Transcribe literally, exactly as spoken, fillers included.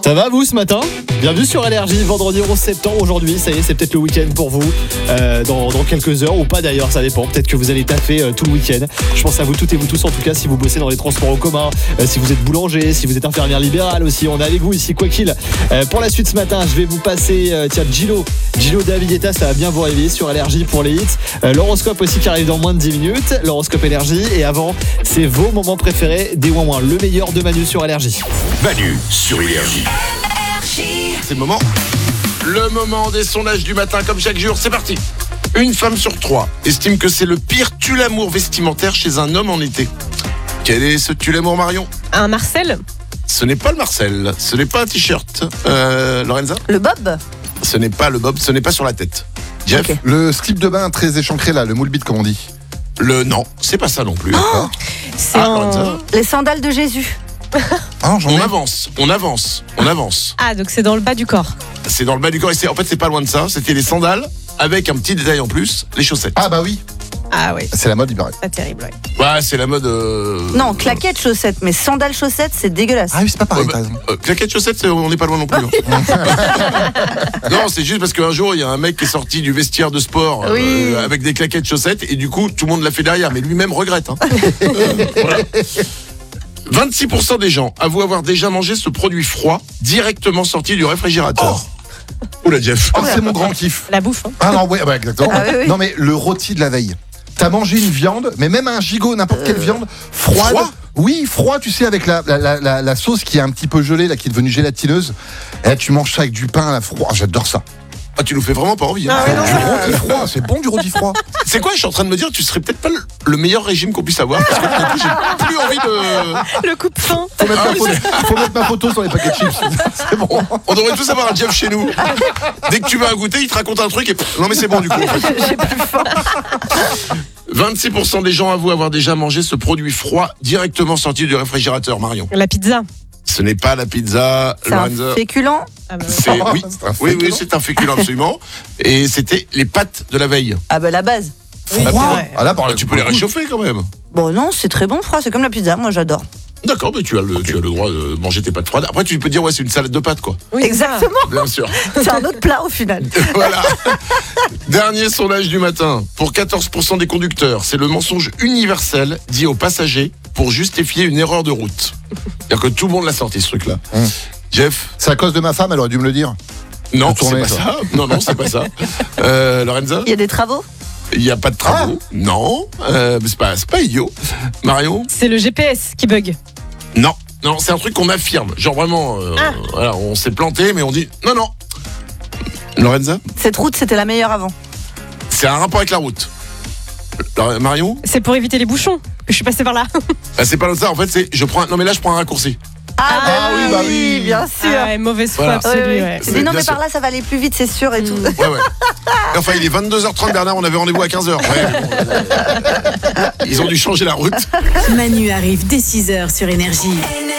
Ça va vous ce matin? Bienvenue sur Énergie, vendredi onze septembre aujourd'hui, ça y est, c'est peut-être le week-end pour vous, euh, dans, dans quelques heures ou pas d'ailleurs, ça dépend, peut-être que vous allez taffer euh, tout le week-end. Je pense à vous toutes et vous tous en tout cas, si vous bossez dans les transports en commun, euh, si vous êtes boulanger, si vous êtes infirmière libérale aussi, on est avec vous ici quoi qu'il. Euh, pour la suite ce matin, je vais vous passer, euh, tiens, Gilo, Gilo Davidieta, ça va bien vous réveiller sur Énergie pour les hits. Euh, l'horoscope aussi qui arrive dans moins de dix minutes, l'horoscope Énergie, et avant, c'est vos moments préférés des ouin ouin, le meilleur de Manu sur Énergie. Manu sur Énergie. C'est le moment. Le moment des sondages du matin, comme chaque jour. C'est parti. Une femme sur trois estime que c'est le pire tue-l'amour vestimentaire chez un homme en été. Quel est ce tue-l'amour, Marion? Un Marcel? Ce n'est pas le Marcel. Ce n'est pas un t-shirt. Euh, Lorenza? Le bob? Ce n'est pas le bob. Ce n'est pas sur la tête. Jeff? Okay. Le slip de bain très échancré là, le moule bite comme on dit. Le non, c'est pas ça non plus. Oh, c'est ah, un... Lorenza? Les sandales de Jésus. Ah, j'en On ai. avance, on avance, on avance. Ah, donc c'est dans le bas du corps. C'est dans le bas du corps. Et c'est, en fait, c'est pas loin de ça. C'était les sandales avec un petit détail en plus, les chaussettes. Ah bah oui, Ah oui, c'est la mode, il paraît. pas terrible, ouais. Ouais, c'est la mode. Euh... Non, claquettes chaussettes, mais sandales chaussettes, c'est dégueulasse. Ah oui, c'est pas pareil, Ouais, t'as bah, raison. euh, claquettes chaussettes, c'est- on n'est pas loin non plus. hein. Non, c'est juste parce qu'un jour, il y a un mec qui est sorti du vestiaire de sport euh, Oui. avec des claquettes chaussettes et du coup, tout le monde l'a fait derrière, mais lui-même regrette. Hein. Euh, voilà. vingt-six pour cent des gens avouent avoir déjà mangé ce produit froid directement sorti du réfrigérateur. Oula, Jeff. Oh, c'est mon grand kiff. La bouffe, hein. Ah non, ouais, ouais, exactement. Ah oui, oui. Non mais le rôti de la veille. T'as mangé une viande, mais même un gigot, n'importe quelle viande, froide. Froid Oui, froid, tu sais, avec la, la, la, la, la sauce qui est un petit peu gelée, là, qui est devenue gélatineuse. Et là, tu manges ça avec du pain, là, froid. Oh, j'adore ça. Ah, tu nous fais vraiment pas envie. Hein. Ah ouais, non, Du rôti froid, c'est bon du rôti froid. C'est quoi, je suis en train de me dire, tu serais peut-être pas le, le meilleur régime qu'on puisse avoir, parce que du coup, j'ai plus envie de... Le coupe-fin. Faut mettre, Ah ma oui, photo, faut mettre ma photo sur les paquets de chips. C'est bon. On devrait tous avoir un Jeff chez nous. Dès que tu vas goûter, il te raconte un truc et... Non mais c'est bon du coup. En fait. J'ai plus faim. vingt-six pour cent des gens avouent avoir déjà mangé ce produit froid directement sorti du réfrigérateur, Marion. La pizza. Ce n'est pas la pizza, C'est un Lorenza. féculent. Ah bah, C'est oui, C'est un oui, oui, féculent. c'est un féculent absolument. Et c'était les pâtes de la veille. Ah bah la base. oui, Froid. c'est vrai. Ah là, par là, Tu peux les réchauffer quand même. Bon non, c'est très bon froid, c'est comme la pizza, moi j'adore. D'accord, mais tu as le, tu as le droit de manger tes pâtes froides. Après, tu peux dire ouais, c'est une salade de pâtes quoi. Oui, c'est ça. Exactement, Bien sûr. c'est un autre plat au final. Voilà. Dernier sondage du matin. Pour quatorze pour cent des conducteurs, c'est le mensonge universel dit aux passagers pour justifier une erreur de route. C'est-à-dire que tout le monde l'a sorti ce truc-là. Hum. Jeff? C'est à cause de ma femme, elle aurait dû me le dire. Non, De tourner, c'est pas toi. ça. Non, non, c'est pas ça. Euh, Lorenza? Il y a des travaux. Il n'y a pas de travaux. Non. Euh, mais c'est pas, c'est pas idiot. Marion? C'est le G P S qui bug. Non. Non, c'est un truc qu'on affirme. Genre vraiment, euh, Ah. voilà, on s'est planté, mais on dit non, non. Lorenza? Cette route, c'était la meilleure avant. C'est un rapport avec la route. Lore- Marion? C'est pour éviter les bouchons que je suis passée par là. Bah, c'est pas ça. En fait, c'est je prends. un- Non, mais là, je prends un raccourci. Ah, bah oui, bah oui. bien sûr. Ah ouais, mauvaise foi Voilà. absolue. Oui, oui. Ouais. Tu dis non Bien mais sûr. par là ça va aller plus vite, c'est sûr et tout. Mm. Ouais, ouais. Et enfin, il est vingt-deux heures trente, Bernard, on avait rendez-vous à quinze heures. Ouais, bon, euh, ils ont dû changer la route. Manu arrive dès six heures sur Énergie.